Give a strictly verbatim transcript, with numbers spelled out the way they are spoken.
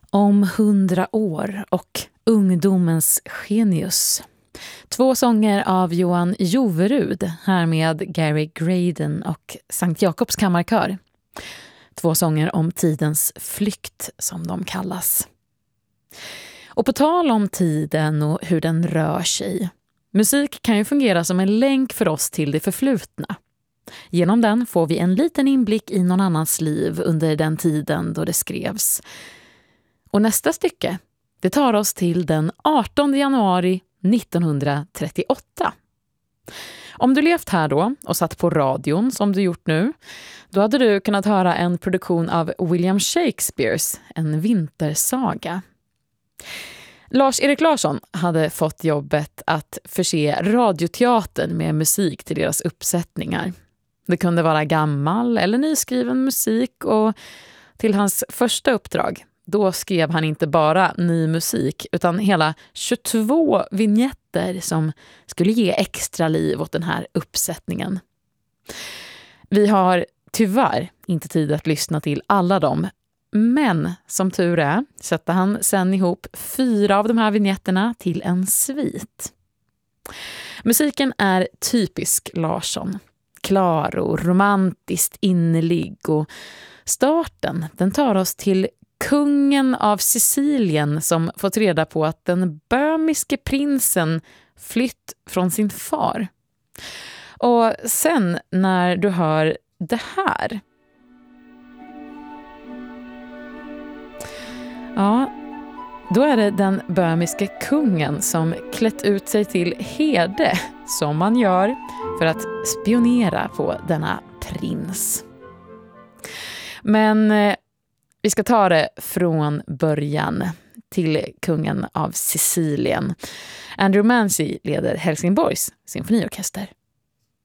Om hundra år och ungdomens genius. Två sånger av Johan Joverud, här med Gary Graydon och Sankt Jakobs kammarkör. Två sånger om tidens flykt, som de kallas. Och på tal om tiden och hur den rör sig. Musik kan ju fungera som en länk för oss till det förflutna. Genom den får vi en liten inblick i någon annans liv under den tiden då det skrevs. Och nästa stycke, det tar oss till den artonde januari nittonhundratrettioåtta. Om du levt här då och satt på radion som du gjort nu, då hade du kunnat höra en produktion av William Shakespeares, En vintersaga. Lars-Erik Larsson hade fått jobbet att förse radioteatern med musik till deras uppsättningar. Det kunde vara gammal eller nyskriven musik, och till hans första uppdrag, då skrev han inte bara ny musik utan hela tjugotvå vignetter som skulle ge extra liv åt den här uppsättningen. Vi har tyvärr inte tid att lyssna till alla dem, men som tur är sätter han sen ihop fyra av de här vignetterna till en svit. Musiken är typisk Larsson. Klar och romantiskt innerlig, och starten den tar oss till kungen av Sicilien som fått reda på att den böhmiske prinsen flytt från sin far. Och sen när du hör det här, ja, då är det den böhmiske kungen som klätt ut sig till herde, som man gör för att spionera på denna prins. Men eh, vi ska ta det från början till kungen av Sicilien. Andrew Mancy leder Helsingborgs symfoniorkester.